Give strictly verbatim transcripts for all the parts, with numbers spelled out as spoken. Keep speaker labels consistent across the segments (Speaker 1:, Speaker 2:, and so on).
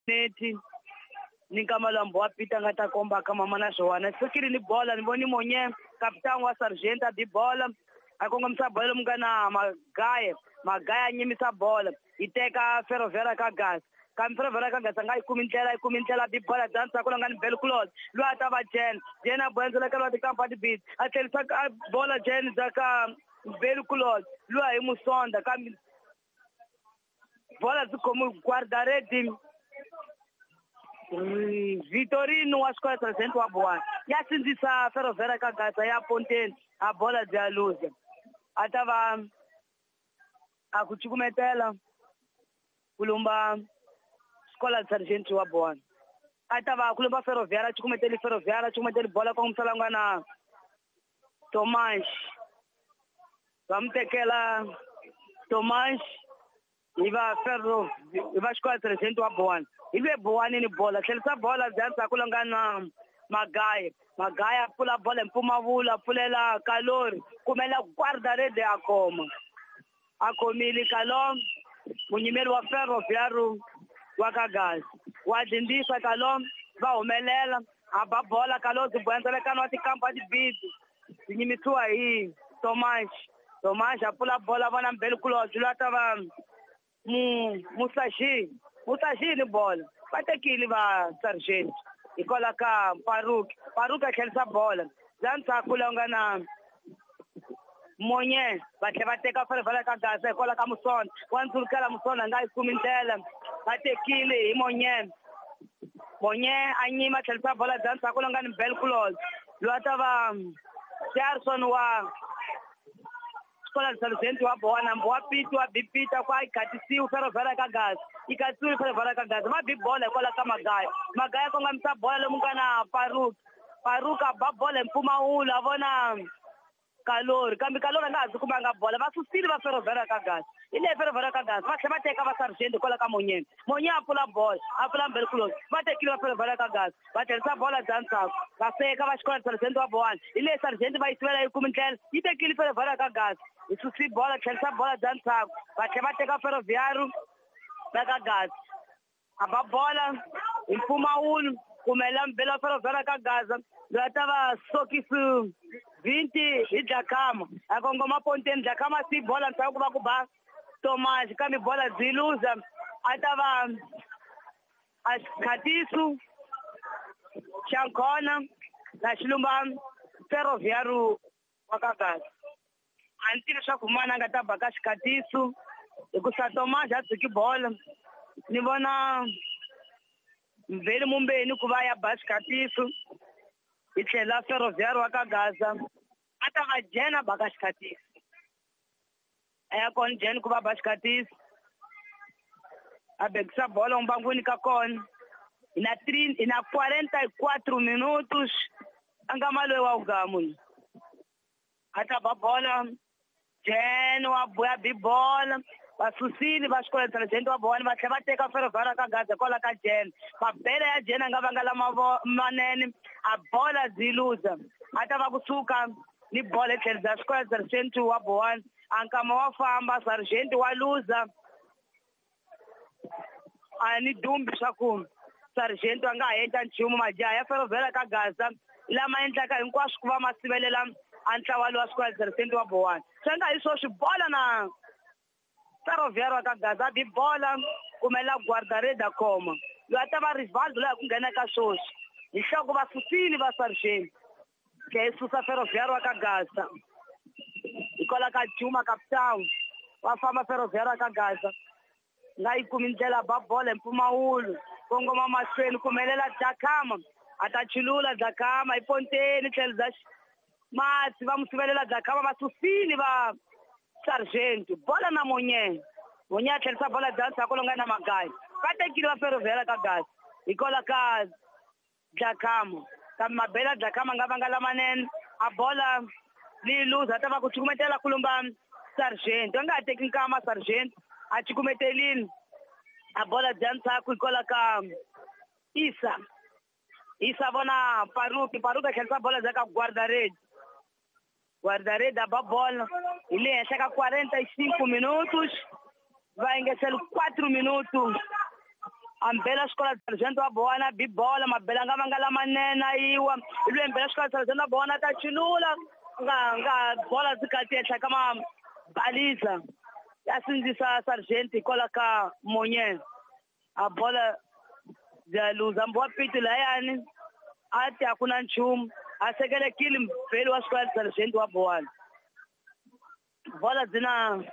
Speaker 1: neti ninkamalombo wa pita ngata komba kama mana Joana sikiri ni bola ni boni monye kapitani wa sargenta di bola akonga msabola mungana magaya magaya nyimisa bola iteka Ferroviária ka gas kam Ferroviária ka gas ngai kumintela kumintela di bola dansa kula ngani bel close lo ataba jen jena bwenzela kala di campo di beat atelisa bola jen zaka bel close lo ai musonda kam bola zikomu guardaredi Vitorino wa escola trezentos wa boa ya sindzisa Ferroviária ka gas ya Ponten a bola de aluza atava akuchukumetela kulumba escola sargento wa boa atava kulumba Ferroviária chukumeteli Ferroviária chukumeteli bola kwa msalangana Tomás vamtekela Tomás iva ferro iva escola trezentos wa boa ive boa ni bola selisa bola dansa kulangana Magaya Magaya pula bola mpumavula pulela kalori kumela guardarede akoma akomili kalom munyimeli wa Ferroviário wa kagazi wadindisa kalom va humelela aba bola kalozi bwenzele kana wati kampa di bitu nyimitsua hii Tomás Tomás apula bola bana mbele kulo julata va mu musashi musashi ni bola patekili va sargento ikola ka Faruk Faruk akhelisa bola zansa kulongana monye batle bateka Ferroviária ka gas ikola ka Musona wanzulukela Musona ngai kumintela batekile imonye monye anyima khelisa bola zansa kulongana bel close lo atava Jackson wa escola sargento wa boa mboa pitu wa bipita kwa ikatisi Ferroviária ka gas ikatsi Ferroviária ka gas ma bibola ikola ka Magaya Magaya konga msa bola lomungana Faruk Faruk ba bola mpuma ula bona kalori kambi kalori nga azukumanga bola vasusili va Ferroviária ka gas ile Ferroviária ka gas vahle vateka va sargento kola ka monye monye apula bola apula mbele close vatekile va Ferroviária ka gas vatirhisa bola dansa vaseka va xikola sargento wa bowana ile sargento va yisivela yikumindlela yi tekile Ferroviária ka gas isusi bola tlhelisa bola dansa vatle vateka Ferroviário ka gas aba bola impumawulu kumela mbele wa Ferroviária ka gas latava sokisi vinte hi Dlakama akongoma Ponten Dlakama si bola ntshaku va ku ba Tomás kambe bola ziluza atava akhatisu Shankona na xilumba Ferroviário wa ka gas anti leswaku mana nga ta baka xikatisu hikusa Tomás a tshiki bola ni vona mbeli mumbeni ku va ya ba xikatisu hi tlhela Ferroviário wa ka Gaza a ta va jena baka xikatisu aya kona jeni ku va ba xikatisu a bekisa bola mbanguni ka kona ina three ina quarenta e quatro minutos anga maloyi wa ugamu a ta ba bola jeni wa boya bi bola vasusili va xikola sargento wa bowana va tlhela va teka Ferroviária ka gas kola ka jeni mabele ya jeni a nga vangala manene a bola ziluza a ta va kusuka ni bola etlhelo bya xikola sargento wa bowana a nkama wa famba sargento wa luza a ni dumbi swa ku sargento a nga ha endla nchumu majaha ya Ferroviária ka gas lama endlaka hinkwaswo ku va ma sivelela a ntlawa lowa xikola sargento wa bowana swi nga hi swo swi bola na Ferroviário wa ka gas a bi bola kumela guardareda koma lo a ta va rivaldo laha ku nghenaka swoswi hi nhloko va susini va sargento ke susa Ferroviário wa ka gas hikola ka Juma kapitani wa famba Ferroviário wa ka gas nga yi kumi ndlela ba bola empumawulu kongoma mahlweni kumelela Dlakama a ta chilula Dlakama hi Ponteni tlhelo bya mati va mu sivelela Dlakama va susini va sargento bola na monye monye a tlhelisa bola dansa kolonga na Magaya va tekile va Ferroviária ka gas hikola ka Dlakama kambe mabela Dlakama nga vanga lamanene a bola li luza ta va ku chukumetela kulumba sargento a nga ha teki nkama sargento a chukumetelini a bola dansa ku hikola ka Isa Isa vona Faruk Faruk a tlhelisa bola zaka guardaredi guardaredi a ba bola hi le henhla ka quarenta e cinco minutos vai engesela quatro minutos ambela xikola sargento wa Bohwana bibola mabela nga manga lamanene ayiwa ilwe mbela xikola sargento wa Bohwana ta chilula nga nga bola zikati ehenhla ka mabaliza ya sindzisa sargent hikola ka Monye a bola bya luza mbowa piti layani ati a ku na nchumu a sekelekile mbheli wa xikola sargent wa Bohwana bola dzina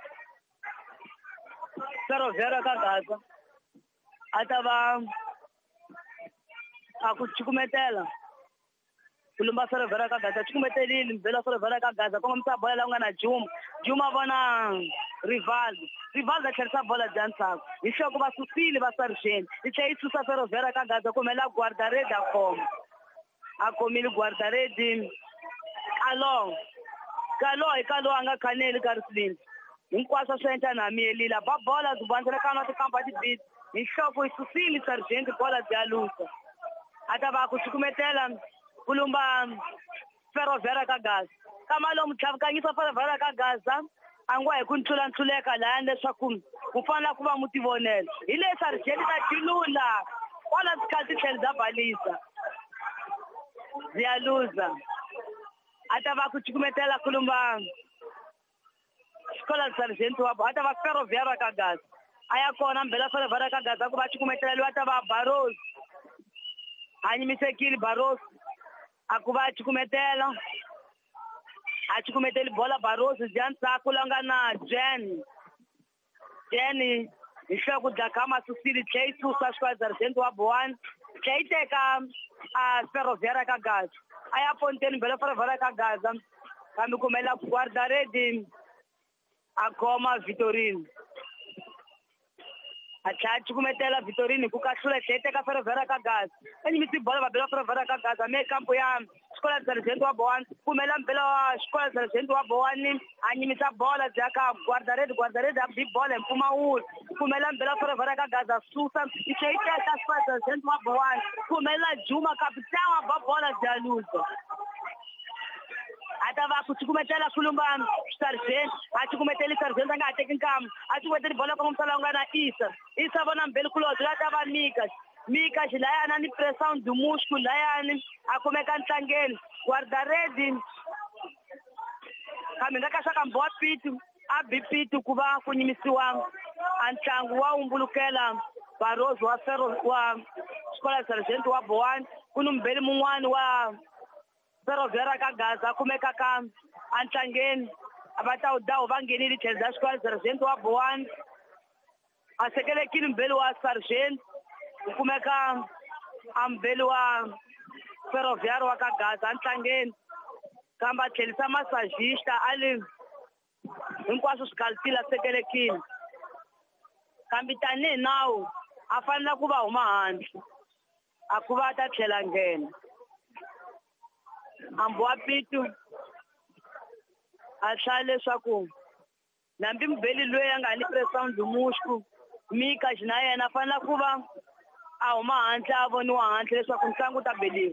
Speaker 1: Ferroviária ka Gaza a ta va a ku cukumetela ku lumba Ferroviária ka Gaza cukumetelile mbheli wa Ferroviária ka Gaza kongomisa bola la ku nga na Juma Juma vona rival rival va tlherisa bola bya ntsako hi hloko va susile va sargent yi tlhe yi susa Ferroviária ka Gaza kumela guardaredi a khoma a khomile guardaredi alo kalo hi kalo a nga khaneli ka risilini hinkwaswo swi endla na miyelile ba bola zibandzela ka na tikamba tibisi hi nhloko yi susile sargent bola bya lusa a ta va ku cukumetela ku lumba Ferroviária ka Gaza kama lomu tlhavukanyisa Ferroviária ka Gaza a ngo hi ku ntlulantluleka lahani leswaku ku fanele ku va mu tivonela hi le sargent ta tilula kwala tikhala titlhelo za balisa ziya luza a ta va ku cukumetela ku lumba xikola sargent wa a ta va Ferroviária ka Gaza a ya kona mbhela Ferroviária ka Gaza ku va cukumetela a ta va Barros a nyimisekile Barros a ku va cukumetela a cukumeteli bola Barros bya ntsako la nga na Jen Jen hi hloko Dlakama susile tlhe yi susa xikola sargent wa Bohwana tlhe yi teka a Ferroviária ka Gaza a ya ponteni mbhela Ferroviária ka Gaza kambe kumela guardaredi a khoma Vitorino a tlha a cukumetela Vitorino ku kahlula tlhe yi teka Ferroviária ka Gaza a nyimisi bola va bela Ferroviária ka Gaza me kampo ya xikola sargent wa Bohwana kumela mbhela wa xikola sargent wa Bohwana a nyimisa bola bya ka guardaredi guardaredi a bi bola hi mpfumawulo kumela mbhela Ferroviária ka Gaza susa yi tlhe yi teka xikola sargent wa Bohwana kumela Juma kapitani wa ba bola bya luza a ta va ku cukumetela ku lumba sargent a cukumeteli sargent a nga ha teki nkama a cukumeteli bola kongomisa la nga na Isa Isa vona mbheli kulobye la ta va Mikas Mikas layani a ni pressão do músculo layani a kumeka ntlangeni guardaredi kambe nga kaxaka mbowa pitu a bi pitu ku va ku nyimisiwa a ntlangu wa wumbulukela Barros wa Ferro wa xikola sargent wa Bohwana ku ni mbheli mun'wani wa Ferroviária ka Gaza kumeka ka a ntlangeni a va ta wu dawu va ngenile tlhelo za xikola sargent wa Bohwana a sekelekile mbheli wa sargent ku kumeka a mbheli wa Ferroviária wa ka Gaza a ntlangeni kambe a tlherisa masagista a li hinkwaswo swi kalitile a sekelekile kambe tanihi nawu a fanele ku va huma handle a ku va a ta tlhela nghena a mbowa pitu a hlaya leswaku nambi mbheli loyi a nga ni pressão do músculo Mikas na yena a fanele ku va a huma handle a voniwa handle leswaku ntlangu ta beliwa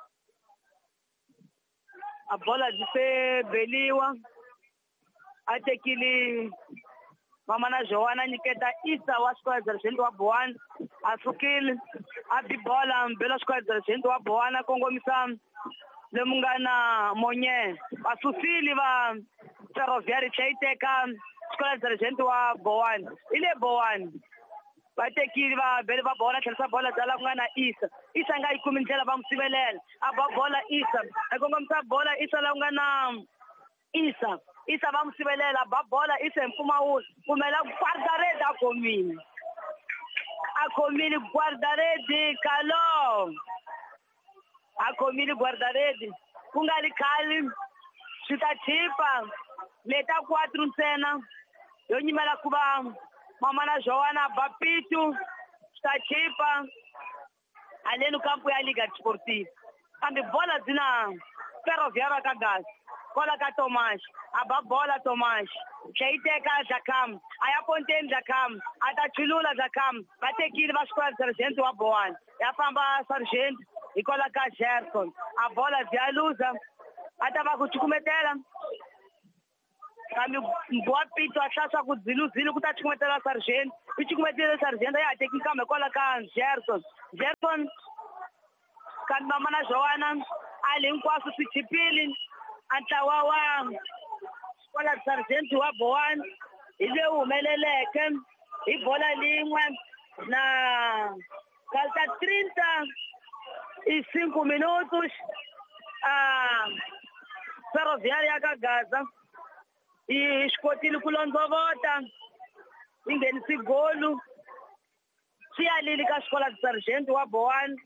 Speaker 1: a bola byi se beliwa a tekile mamana Joana a nyiketa Isa wa xikola sargent wa Bohwana a sukile a bi bola mbheli wa xikola sargent wa Bohwana kongomisa lomu nga na Monye va susile va Ferroviária tlhe yi teka xikola sargent wa Bohwana i le Bohwana va tekile va beli va bola tlherisa bola bya la ku nga na Isa Isa nga yi kumi ndlela va n'wi sivelela a ba bola Isa a kongomisa bola Isa la ku nga na Isa Isa va n'wi sivelela ba bola Isa hi mpfumawulo kumela guardaredi a khomile a khomile guardaredi kalo a khomile guardaredi ku nga li khali swi ta chipa leta quatro ntsena yo nyimela ku va mamana Joana Bapitu swi ta chipa aleni kampo ya Liga Desportiva kambe bola dzina Ferroviária ka Gaza kola ka Tomas a ba bola Tomas tlhe yi teka Dlakama a ya ponteni Dlakama a ta chulula Dlakama va tekile va xikola sargent wa Bohwana ya famba sargent hikola ka Gerson a bola bya luza a ta va ku cukumetela kambe boa pito a hlasa ku dziludzilu ku ta chikumetela sargent i chikumetela sargent ya teki kambe kwala ka Gerson Gerson kambe mama na Joana ali hinkwaswo swi chipili a ntlawa wa kwala sargent wa Bohan hi le humeleleke hi bola lin'we na kalta trinta e cinco minutos a Ferroviária ka Gaza e xikotile ku londzovota yi nghenisi golu swi alile ka xikola sargent wa Bohan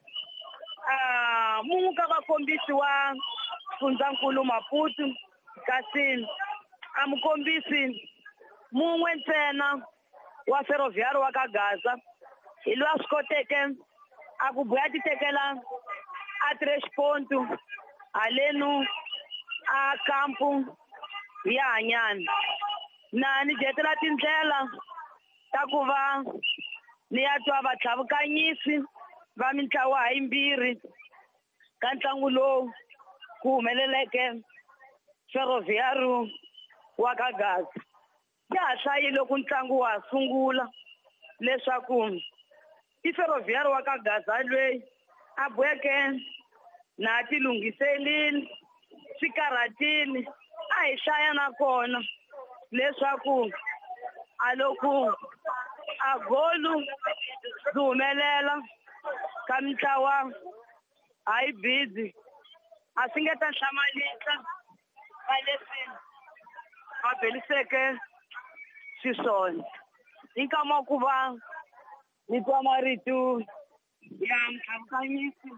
Speaker 1: a mun'we ka vakombisi wa Funzankulu Maputo kasi a mukombisi mun'we ntsena wa Ferroviário wa ka Gaza hi loyi a swi koteke a ku boya ti tekela a tres ponto halenu a kampu ya hanyani na ni jetela tindlela ta ku va ni ya twa vatlhavukanyisi va mitlawa yimbirhi ka ntlangu lowu ku humeleleke Ferroviário wa ka Gaza ya ha hlayile ku ntlangu wa sungula leswaku i Ferroviário wa ka Gaza lweyi a boheke na ti lunghiselile swi karhatile a hi hlaya na kona leswaku a loko a golu byi humelela ka mitlawa a yi busy a swi nge ta hlamarisa ka leswi va beliseke xiswona hi nkama ku va ni twa marito ya mutlhavukanyisi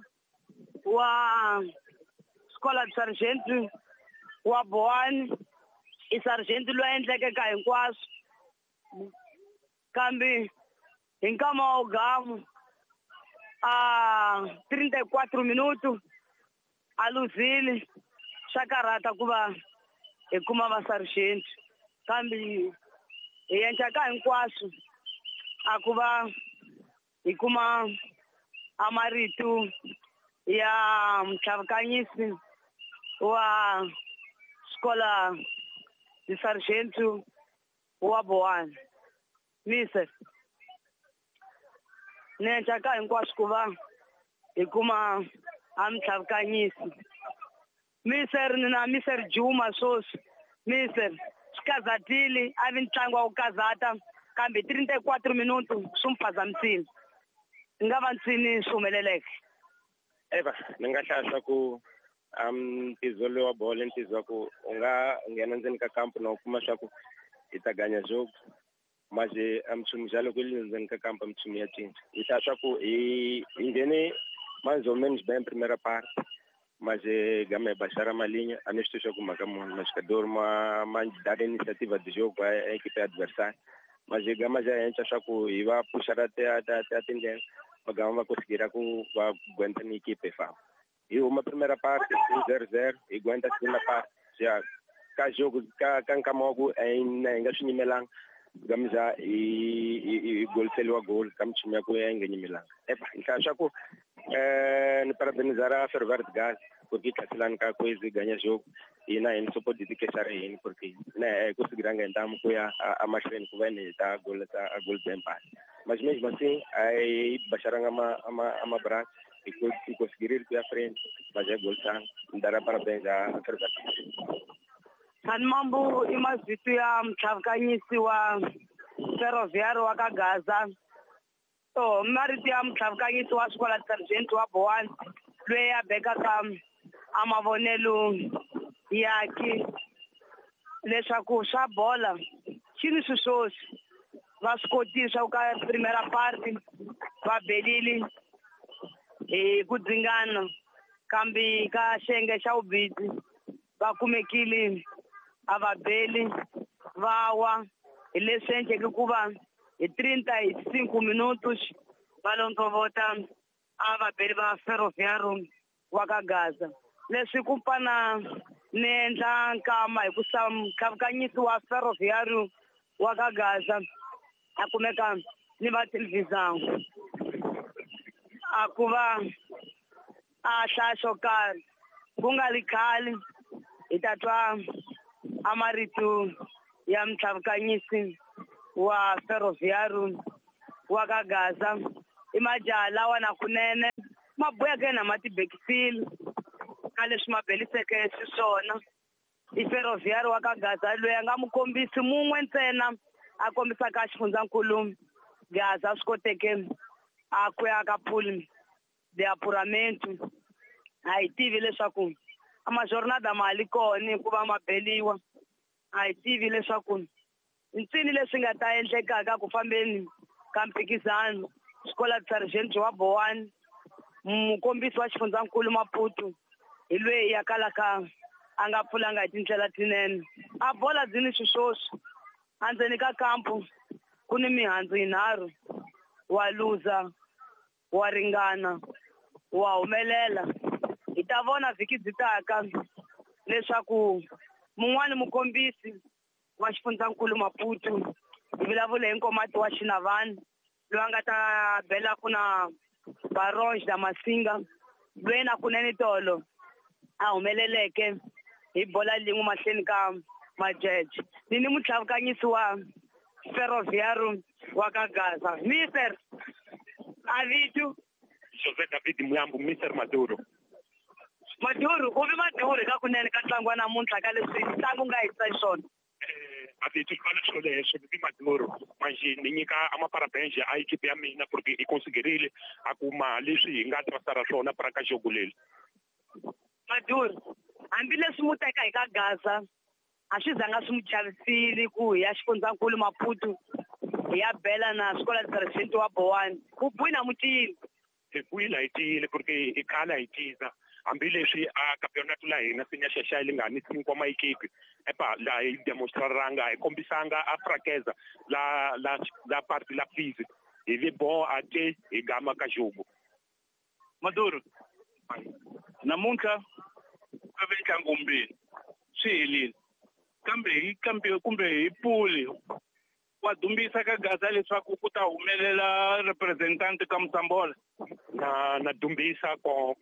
Speaker 1: wa xikola sargent wa Bohan i sargent loyi a endleke ka hinkwaswo kambe hi nkama wa gamu a trinta e quattro minutos a luzile swa karhata ku va hi kuma va sargent kambe hi endla ka hinkwaswo a ku va hi kuma a marito ya mutlhavukanyisi wa xikola di sargent wa Bohan mister ni endla ka hinkwaswo ku va hi kuma a mutlhavukanyisi mister ni na mister Juma Sosi mister swi kazatile a vi ntlangu wa ku kazata kambe trinta e quattro minutos swi mi phazamisile ni nga va ntsini swi humeleleke
Speaker 2: eva ni nga hlaya swa ku mtizo lowu wa bolo ntizo wa ku u nga nghena ndzeni ka kampu na u kuma swa ku hi ta ganya jobu maze mchumi bya loko li ndzeni ka kampu mchumi ya cinca hi hlaya swa ku hi hi nghene mais ou menos bem primeira parte maze game bashara malinha a ni swi twisha ku mhaka munhu maxikadori ma ma dada initiative de jogo a equipe adversária maze gama ja henhla swa ku hi va puxara ta ta ta tindlela magama va conseguira ku va aguenta ni equipe fama hi uma primeira parte zero zero hi aguenta segunda parte já ka jogo ka ka nkama wa ku ainda hi nga swi nyimelanga gama ja hi hi golseliwa goal ka michumi ya ku ya nga nyimelanga epa hi hlaya swa ku eh ni parabenizara Ferroviário de Gaza porque tlhaselani ka kwezi ganya jogo hina hi ni support di tikesara hini porque ne ku sigiranga ndhamu ku ya a mahlweni ku va ni ta goal ta goal bempa mas mesmo assim ai basharanga ma ama ama braço e ku ku conseguir ku ya frente mas é gol sang ndara parabéns a Ferroviário
Speaker 1: San Mambu i mazito ya mutlhavukanyisi wa Ferroviário wa ka Gaza so marito ya mutlhavukanyisi wa xikola sargent wa Bohan loyi a bekaka a mavonelo yake leswaku swa bola xini swiswosi va swi kotile swa ku ka primera parte va belile hi ku dzingana kambe ka xiyenge xa vubidzi va kumekile a va beli va wa hi leswi endleke ku va hi trinta e cinco minutos va lontsovota a va beli va Ferroviário wa ka Gaza leswi ku pana ni endla nkama hi ku mutlhavukanyisi wa Ferroviário wa ka Gaza a kumeka ni va televisão a ku va a hlaya xo karhi ku nga ri khale hi ta twa a marito ya mtlhavukanyisi wa Ferroviário wa ka Gaza i majaha lawa na kunene ma boyaka na matibekisile ka leswi ma beliseke xiswona i Ferroviário wa ka Gaza loyi a nga mukombisi mun'we ntsena a kombisaka xifundzankulu Gaza swi koteke a ku ya ka pool de apuramento a hi tivi leswaku a majornada mali kona ku va ma beliwa a hi tivi leswaku ncini leswi nga ta endlekaka ku fambeni ka mphikizano Scola Sargent wa Bowan mukombisi wa xifundzankulu Maputo hi lweyi ya kalaka a nga pfulanga hi tindlela tinene a bola dzini xiswoswi andzeni ka kampu ku ni mihandzu yinharhu wa luza wa ringana wa humelela hi ta vona vhiki dzitaka leswaku mun'wani mukombisi wa xifundzankulu Maputo hi vulavula hi nkomati wa Xinavani loyi a nga ta bela ku na Baronge Damasinga loyi na kunene tolo a humeleleke hi bola lin'we mahlweni ka majeje ni ni mutlhavukanyisi wa Ferroviário wa ka Gaza mister avitu
Speaker 3: José David Muyambu mister Maduro
Speaker 1: Maduro u vi Maduro ka kunene ka ntlangu wa namuntlha ka leswi ntlangu nga hisa xiswona
Speaker 3: avitu kana swilo leswi vi Maduro manje ni nyika amaparabenge a equipe ya mina porque i conseguirile a kuma leswi hi nga trasara swona para ka jogo leli
Speaker 1: Maduro hambileswi mu teka hi ka Gaza a swi zanga swi mu chavisile ku hi ya xifundzankulu Maputo hi ya bela na Scola Sargent wa Bowan ku bwina mutini
Speaker 3: hi bwina hi tiyile porque i khala hi tiza hambileswi a campeonato la hina sinya xaxa li nga ni cinco ma equipe epa la hi demonstraranga hi kombisanga a frakeza la la la parti la fizi hi vi bo a te hi gama ka jogo
Speaker 4: Maduro namuntlha ka ve ntlangu mbili swi helile kambe hi kambe kumbe hi puli wa dumbisa ka Gaza leswaku ku ta humelela representant ka Msambola
Speaker 3: na na dumbisa ko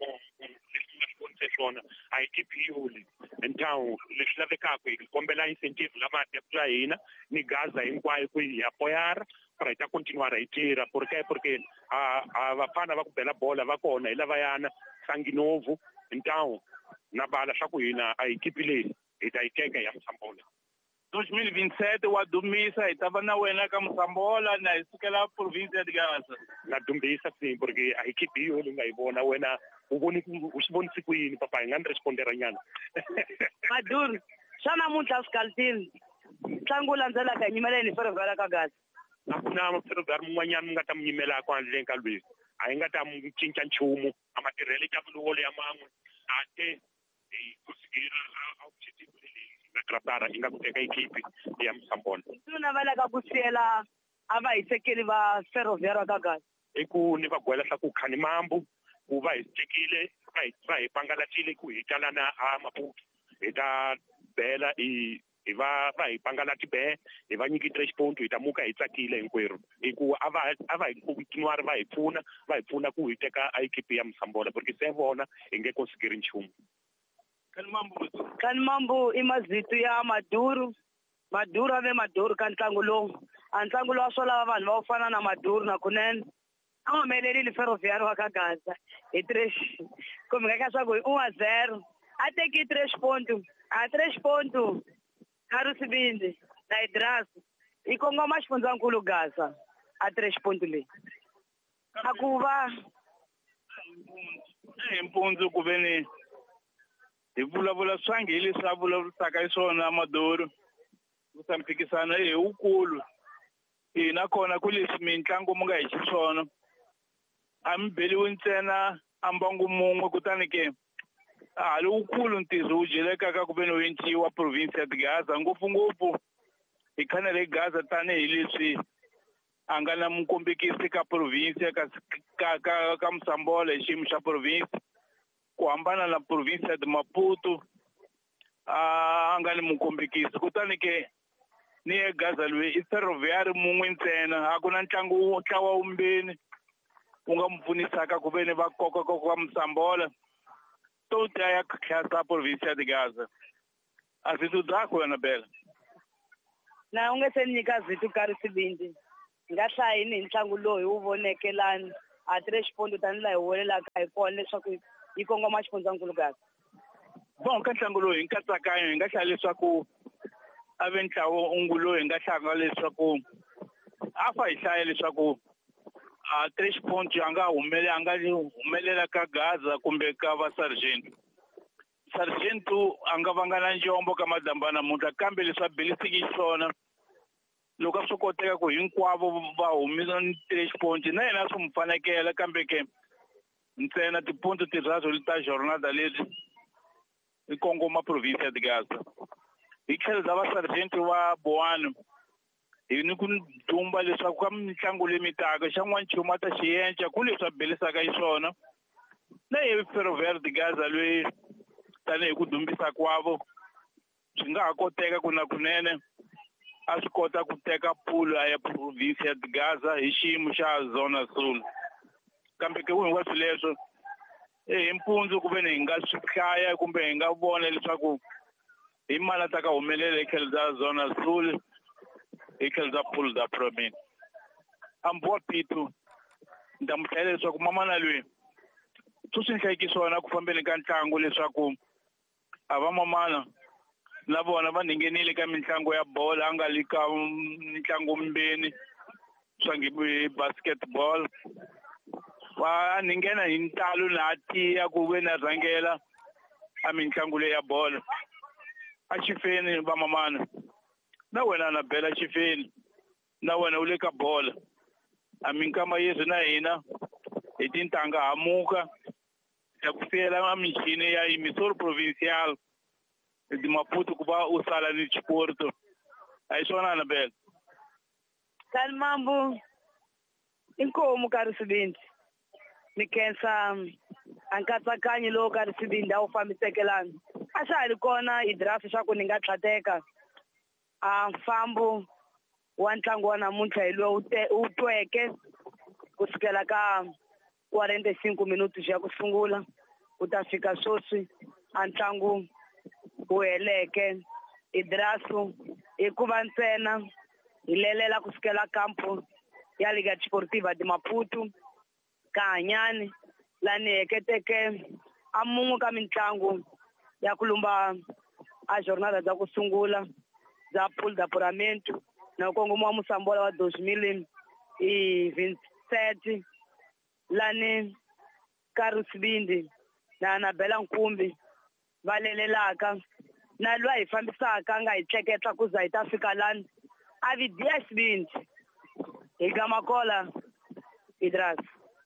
Speaker 3: swona a equipe yuli então leswi lavekaka hi kombela incentive lama ya hina ni Gaza hinkwayo ku hi apoyar para ta continuar a tirha porque porque a a vafana va ku bela bola va kona hi lavayana Sanginovu então na bala swa ku hina a equipe leyi hi ta yi teka ya Msambola
Speaker 4: dois mil e vinte e sete wa dumisa hi ta va na wena ka Msambola na hi sukela province ya Gaza
Speaker 3: na dumbisa sim porque a equipe yo nga yi vona wena u voni u swi vonisi ku yini papa hi nga ni respondera nyana
Speaker 1: Maduro xana namuntlha swikaltini ntlangu landzelaka hi nyimeleni Ferroviário ka Gaza
Speaker 3: a ku na Ferroviário mun'wanyana mi nga ta mi nyimela ku handle ka lweyi a hi nga ta mi cinca nchumu a matirhelo ya vulolo ya man'we a te hi kusigira a objective leyi nga tratara hi nga ku teka equipe ya Msambola
Speaker 1: tu navelaka ku siyela a va hisekeli va Ferroviário ka Gaza
Speaker 3: i ku ni va gwela swa ku khani mambu ku va hi tekile va hi va hi pangalatile ku hi talana a Maputo hi ta bela hi hi va va hi pangalati be hi va nyikile xiponto hi ta muka hi tsakile hinkwerhu hi ku a va a va hi continuar va hi pfuna va hi pfuna ku hi teka a equipe ya Msambola porque se vona hi nge konsigiri nchumu
Speaker 1: Kani mambu i mazito ya Maduro Maduro ave Maduro ka ntlangu lowu a ntlangu lowu swo lava vanhu va fana na Maduro na kunene a humelerile Ferroviário wa ka Gaza hi tres kumbe ka swa ku hi one zero a teki tres ponto a tres ponto Carlos Bindi na Idras i kongoma xifundzankulu Gaza a tres ponto leyi a ku va
Speaker 4: hi mpunzu ku veni hi vulavula swangi leswi a vulavurisaka hi swona Maduro ku ta mphikisano hi wukulu hina kona ku leswi mitlangu mu nga hi xiswona a mi beliwi ntsena a mbangu mun'we kutani ke a lowukulu ntirho wu jelekaka ku veni wu endliwa province ya Gaza ngopfungopfu hi khanele Gaza tanihi leswi a nga na mukombekisi ka province ka ka ka, ka Msambola hi xiyimo xa province ku hambana na province ya Maputo a nga ni mukombekisi kutani ke ni ya Gaza loyi i Ferroviário mun'we ntsena a ku na ntlangu wo ntlawa wumbeni wu nga mu pfunisaka ku veni va koka ka Msambola to ta ya khasa province ya Gaza a swi tu dzako na bela
Speaker 1: na u nge se nyika vito ka Risibindi nga hlayini hi ntlangu loyi wu voneke lani a tire xipondo tani laha hi welelaka hi kona leswaku yi kongoma xifundzankulu kasi.
Speaker 4: Bon ka ntlangu loyi hi nkatsakanyo hi nga hlaya leswaku a ve ntlangu loyi hi nga hlanga leswaku a fa hi hlaya leswaku a tire xipondo a nga humelela a nga humelela ka Gaza kumbe ka va Sargento. Sargento a nga vanga na njombo ka Madamba namuntlha kambe leswi a belisiki xiswona loko a swi koteka ku hinkwavo va humisa tire xipondo na yena swi mu fanekela kambe ke ntsena tiponto tirhazo ta jornada leti i kongoma province ya Gaza. Hi tlhelo za va Sargento wa Boano hi ni ku dumba leswaku ka mitlangu leyi mitaka xa n'wanchumu a ta xi yenca ku leswi a belisaka xiswona na hi Ferroviario de Gaza loyi tanihi ku dumbisa kwavo swi nga ha koteka ku na kunene a swi kota ku teka pulo ya province ya Gaza hi xiyimo xa zona sul kambe ke hinkwaswo swileswo hi mpundzu ku ve ni hi nga swi hlaya kumbe hi nga vona leswaku hi mani a ta ka humelela hi tlhelo za zona sul hi tlhelo za pulo za province. Amboa Pitu ni ta mu hlayela leswaku mamana loyi swi swi nhlayiki swona ku fambeni ka ntlangu leswaku a va mamana na vona va nghenile ka mitlangu ya bolo a nga li ka mitlangu mbeni swa nge basketball va ni nghena hi ntalo na tiya ku ve na rhangela a mitlangu leyi ya bolo a xifeni va mamana na wena na bela xifeni na wena u le ka bolo a minkama yeswi na hina hi tintangha hamuka ya ku siyela michini ya emisoro provincial di Maputo ku va u sala ni xiporto a hi swona na bela
Speaker 1: Kalimambu inkomu ka Risibindi ni kensa a nkatsakanyo lowu ka Risibindi a wu fambisekelana a xa ha ri kona hi draft xa ku ni nga tlhateka a mfambo wa ntlangu wa namuntlha hi lowu wu tweke kusukela ka quaranta-cinco minutos ya ku sungula ku ta fika swoswi a ntlangu wu heleke hi draft hi ku va ntsena hi lelela kusukela kampo ya Liga Desportiva de Maputo ka Hanyani lani heketeke a mun'we ka mitlangu ya ku lumba a jornada za ku sungula za pool de apuramento na kongomiwa musambola wa dois mil e vinte e sete lani ka Risibindi na Anabela Nkumbi va lelelaka na lwa hi fambisaka nga hi tleketla ku za hi ta fika lani a vidiya Sibindi hi gamakola idras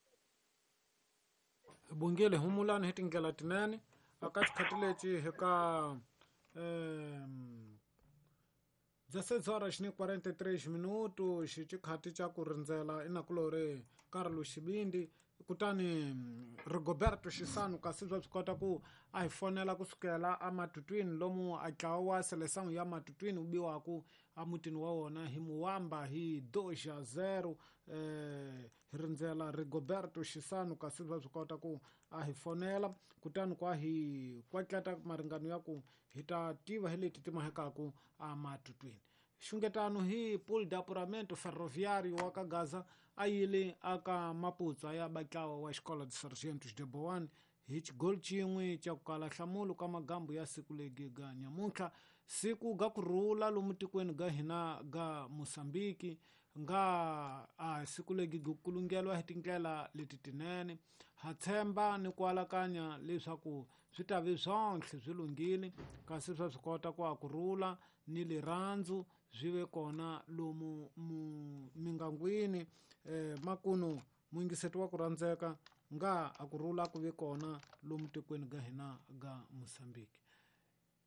Speaker 5: bungile humulani hi tindlela tinene aka xikhathi lexi hi ka um dzese horas ni quarenta e três minutos xi xikhati xa ku rindzela inakulore Carlos Xibindi kutani Rigoberto Xisanu kasi bya swi kota ku a hi fonela kusukela a matutwini lomu a ntlawa wa selesangu ya matutwini u biwaku a mutini wa wona hi muwamba hi dois a zero eh, hi rindzela Rigoberto Xisanu kasi bya swi kota ku a hi fonela kutani kwa hi kwatlata maringano ya ku hi ta tiva hi leti ti mahekaku a matutwini xungetano hi pool de apuramento ferroviário wa ka Gaza a yile aka maputsa ya batlawa wa xikola de Sargentos de Boan hi xigol xin'we xa ku kala nhlamulo ka magambo ya siku legi ga nyamuntlha siku ga kurhula lomu tikweni ga hina ga Mosambiki nga a siku legi kulungelwa hi tindlela leti tinene ha tshemba ni ku alakanya leswaku swi ta ve swontlhe byi lunghile kasi swa swi kota ku a kurhula ni lirhandzu byi ve kona lomu mingangwini eh, makuno muingiseti wa ku rhandzeka nga a kurhula ku ve kona lomu tikweni ga hina ga Mosambiki